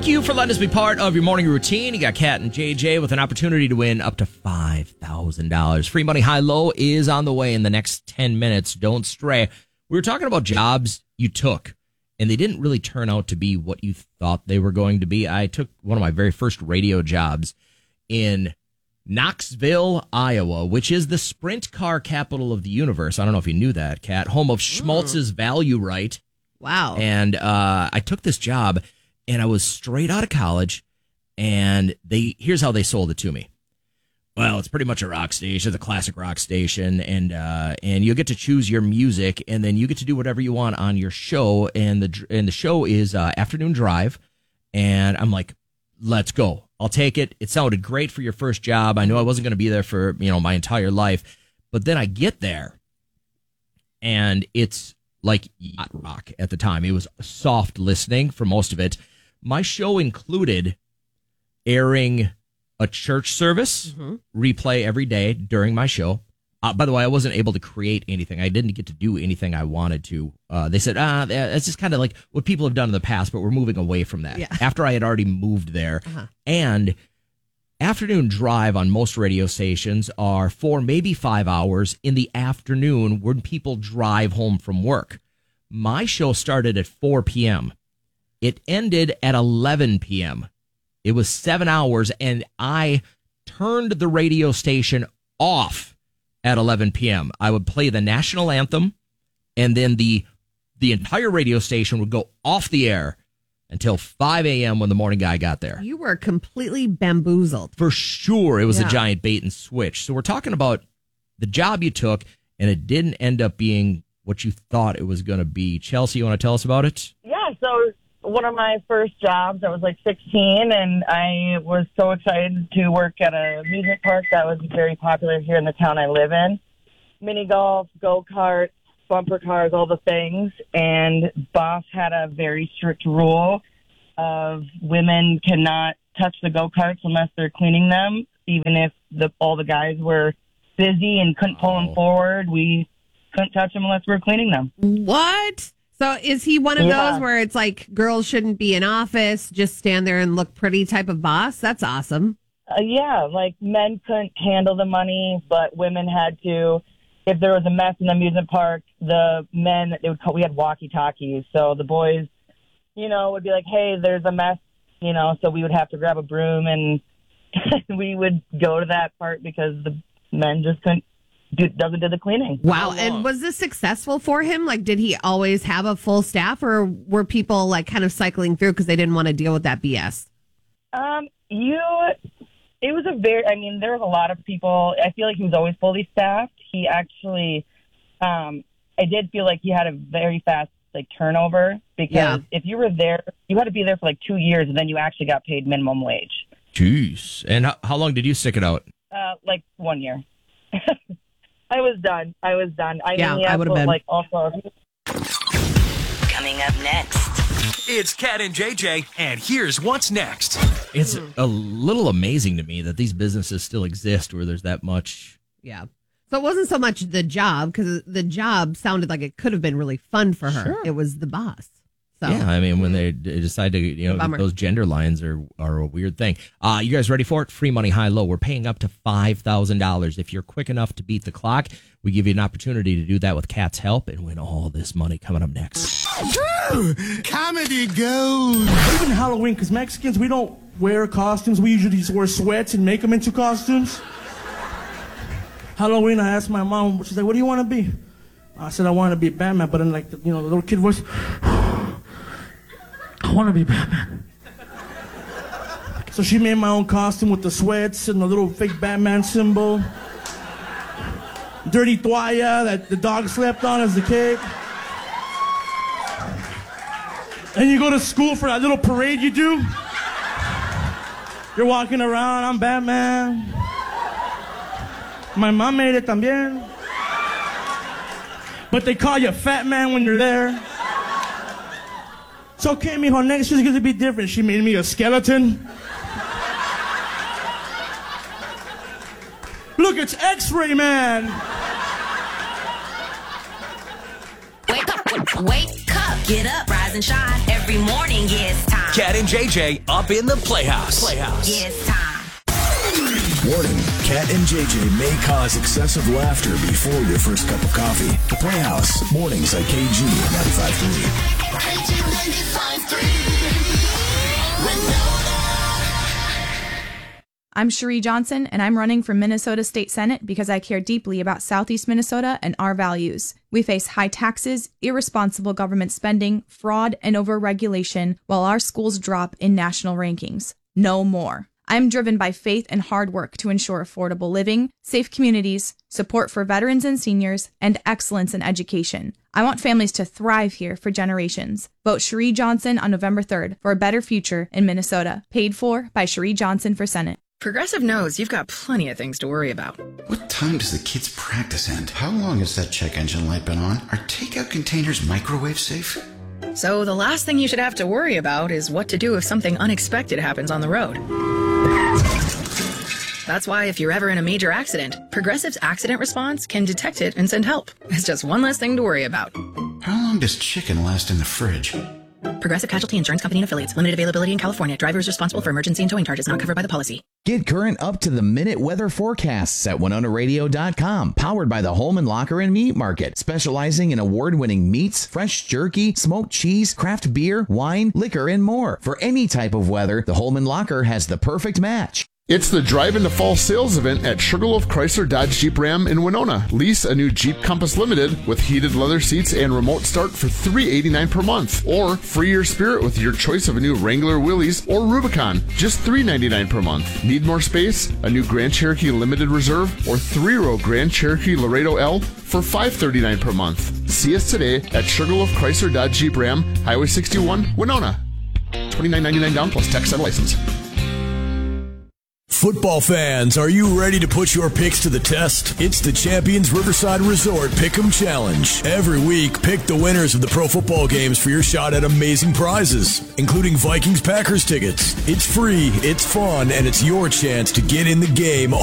Thank you for letting us be part of your morning routine. You got Kat and JJ with an opportunity to win up to $5,000. Free money high-low is on the way in the next 10 minutes. Don't stray. We were talking about jobs you took, and they didn't really turn out to be what you thought they were going to be. I took one of my very first radio jobs in Knoxville, Iowa, which is the sprint car capital of the universe. I don't know if you knew that, Kat. Home of Schmaltz's Value Right. Wow. And I took this job, and I was straight out of college, and here's how they sold it to me. Well, it's pretty much a rock station, it's a classic rock station, and you'll get to choose your music, and then you get to do whatever you want on your show, and the show is Afternoon Drive, and I'm like, let's go. I'll take it. It sounded great for your first job. I knew I wasn't going to be there for my entire life, but then I get there, and it's like yacht rock at the time. It was soft listening for most of it. My show included airing a church service replay every day during my show. By the way, I wasn't able to create anything. I didn't get to do anything I wanted to. They said, that's just kind of like what people have done in the past, but we're moving away from that. Yeah. After I had already moved there. And afternoon drive on most radio stations are 4, maybe 5 hours in the afternoon when people drive home from work. My show started at 4 p.m. It ended at 11 p.m. It was 7 hours, and I turned the radio station off at 11 p.m. I would play the national anthem, and then the entire radio station would go off the air until 5 a.m. when the morning guy got there. You were completely bamboozled. For sure, it was a giant bait and switch. So we're talking about the job you took, and it didn't end up being what you thought it was going to be. Chelsea, you want to tell us about it? Yeah, so one of my first jobs, I was like 16, and I was so excited to work at an amusement park that was very popular here in the town I live in. Mini golf, go-karts, bumper cars, all the things. And boss had a very strict rule of women cannot touch the go-karts unless they're cleaning them. Even if all the guys were busy and couldn't pull them forward, we couldn't touch them unless we were cleaning them. What? So is he one of those where it's like girls shouldn't be in office, just stand there and look pretty type of boss? That's awesome. Yeah, like men couldn't handle the money, but women had to. If there was a mess in the amusement park, the men, we had walkie-talkies. So the boys, would be like, hey, there's a mess, so we would have to grab a broom and we would go to that part because the men just doesn't do the cleaning. Wow. And was this successful for him? Like, did he always have a full staff, or were people like kind of cycling through because they didn't want to deal with that BS? It was there was a lot of people. I feel like he was always fully staffed. He actually, I did feel like he had a very fast turnover because if you were there, you had to be there for 2 years and then you actually got paid minimum wage. Jeez. And how long did you stick it out? 1 year. I was done. I would have been. Coming up next. It's Kat and JJ, and here's what's next. It's a little amazing to me that these businesses still exist where there's that much. Yeah. So it wasn't so much the job, because the job sounded like it could have been really fun for her. Sure. It was the boss. So. Yeah, I mean, when they decide to, those gender lines are a weird thing. You guys ready for it? Free money high-low. We're paying up to $5,000. If you're quick enough to beat the clock, we give you an opportunity to do that with Kat's help and win all this money coming up next. Comedy goes. Even Halloween, because Mexicans, we don't wear costumes. We usually just wear sweats and make them into costumes. Halloween, I asked my mom, she's like, what do you want to be? I said, I want to be Batman, but in the little kid voice, I want to be Batman. So she made my own costume with the sweats and the little fake Batman symbol. Dirty toalla that the dog slept on as a kid. And you go to school for that little parade you do. You're walking around, I'm Batman. My mom made it también. But they call you Fat Man when you're there. It's okay, mijo, next year's gonna be different. She made me a skeleton. Look, it's X-Ray Man. Wake up, get up, rise and shine. Every morning, yeah, it's time. Cat and JJ up in the Playhouse. Yeah, it's time. Warning, Cat and JJ may cause excessive laughter before your first cup of coffee. The Playhouse, mornings at KG 95.3. I'm Cherie Johnson, and I'm running for Minnesota State Senate because I care deeply about Southeast Minnesota and our values. We face high taxes, irresponsible government spending, fraud, and overregulation, while our schools drop in national rankings. No more. I'm driven by faith and hard work to ensure affordable living, safe communities, support for veterans and seniors, and excellence in education. I want families to thrive here for generations. Vote Cherie Johnson on November 3rd for a better future in Minnesota. Paid for by Cherie Johnson for Senate. Progressive knows you've got plenty of things to worry about. What time does the kids' practice end? How long has that check engine light been on? Are takeout containers microwave safe? So the last thing you should have to worry about is what to do if something unexpected happens on the road. That's why if you're ever in a major accident, Progressive's accident response can detect it and send help. It's just one less thing to worry about. How long does chicken last in the fridge? Progressive Casualty Insurance Company and Affiliates. Limited availability in California. Driver is responsible for emergency and towing charges not covered by the policy. Get current up-to-the-minute weather forecasts at WinonaRadio.com. Powered by the Holman Locker and Meat Market. Specializing in award-winning meats, fresh jerky, smoked cheese, craft beer, wine, liquor, and more. For any type of weather, the Holman Locker has the perfect match. It's the Drive into Fall sales event at Sugarloaf Chrysler Dodge Jeep Ram in Winona. Lease a new Jeep Compass Limited with heated leather seats and remote start for $389 per month. Or free your spirit with your choice of a new Wrangler Willys or Rubicon, just $399 per month. Need more space? A new Grand Cherokee Limited Reserve or 3-row Grand Cherokee Laredo L for $539 per month. See us today at Sugarloaf Chrysler Dodge Jeep Ram, Highway 61, Winona. $29.99 down plus tax and license. Football fans, are you ready to put your picks to the test? It's the Champions Riverside Resort Pick'em Challenge. Every week, pick the winners of the pro football games for your shot at amazing prizes, including Vikings-Packers tickets. It's free, it's fun, and it's your chance to get in the game